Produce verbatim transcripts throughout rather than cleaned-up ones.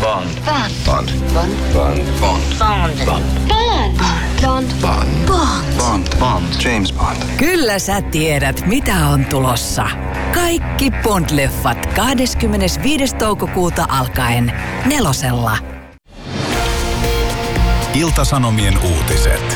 Bond. Bond. Bond. Bond. Bond. Bond. Bond. Bond. Bond. Bond. Bond. Bond. Bond. James Bond. Kyllä sä tiedät, mitä on tulossa. Kaikki Bond-leffat kahdeskymmenesviides toukokuuta alkaen nelosella. Ilta-Sanomien uutiset.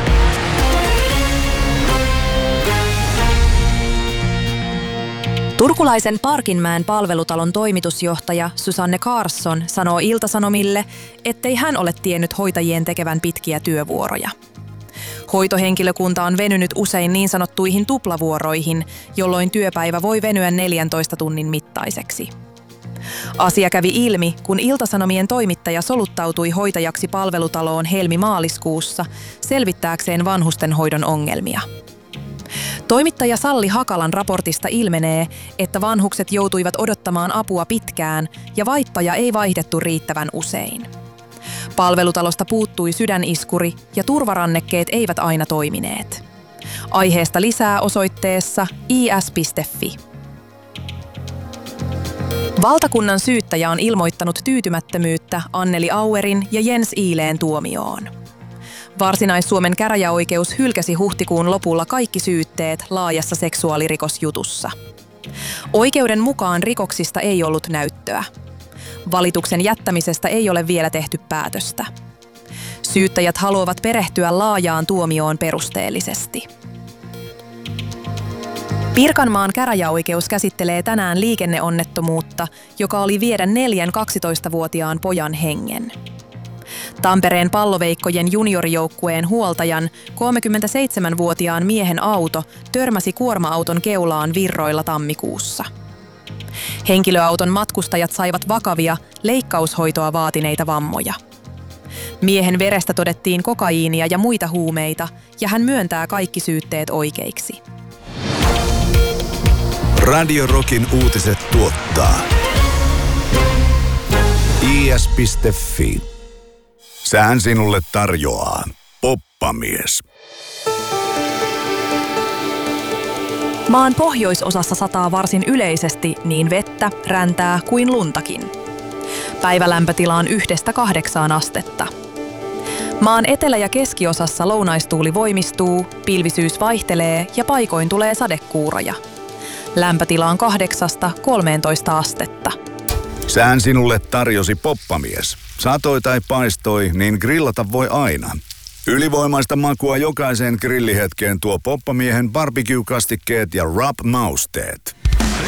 Turkulaisen Parkinmäen palvelutalon toimitusjohtaja Susanne Carson sanoo Ilta-Sanomille, ettei hän ole tiennyt hoitajien tekevän pitkiä työvuoroja. Hoitohenkilökunta on venynyt usein niin sanottuihin tuplavuoroihin, jolloin työpäivä voi venyä neljäntoista tunnin mittaiseksi. Asia kävi ilmi, kun Ilta-Sanomien toimittaja soluttautui hoitajaksi palvelutaloon helmi-maaliskuussa selvittääkseen vanhustenhoidon ongelmia. Toimittaja Salli Hakalan raportista ilmenee, että vanhukset joutuivat odottamaan apua pitkään ja vaippoja ei vaihdettu riittävän usein. Palvelutalosta puuttui sydäniskuri ja turvarannekkeet eivät aina toimineet. Aiheesta lisää osoitteessa i s piste f i. Valtakunnan syyttäjä on ilmoittanut tyytymättömyyttä Anneli Auerin ja Jens Iileen tuomioon. Varsinais-Suomen käräjäoikeus hylkäsi huhtikuun lopulla kaikki syytteet laajassa seksuaalirikosjutussa. Oikeuden mukaan rikoksista ei ollut näyttöä. Valituksen jättämisestä ei ole vielä tehty päätöstä. Syyttäjät haluavat perehtyä laajaan tuomioon perusteellisesti. Pirkanmaan käräjäoikeus käsittelee tänään liikenneonnettomuutta, joka oli viedä neljän kaksitoistavuotiaan pojan hengen. Tampereen Palloveikkojen juniorijoukkueen huoltajan kolmekymmentäseitsemänvuotiaan miehen auto törmäsi kuorma-auton keulaan Virroilla tammikuussa. Henkilöauton matkustajat saivat vakavia, leikkaushoitoa vaatineita vammoja. Miehen verestä todettiin kokaiinia ja muita huumeita, ja hän myöntää kaikki syytteet oikeiksi. Radio Rockin uutiset tuottaa i s piste f i. Sään sinulle tarjoaa Poppamies. Maan pohjoisosassa sataa varsin yleisesti niin vettä, räntää kuin luntakin. Päivälämpötila on yhdestä kahdeksaan astetta. Maan etelä- ja keskiosassa lounaistuuli voimistuu, pilvisyys vaihtelee ja paikoin tulee sadekuuroja. Lämpötila on kahdeksasta kolmeentoista astetta. Sään sinulle tarjosi Poppamies. Satoi tai paistoi, niin grillata voi aina. Ylivoimaista makua jokaiseen grillihetkeen tuo Poppamiehen barbecue-kastikkeet ja rub-mausteet.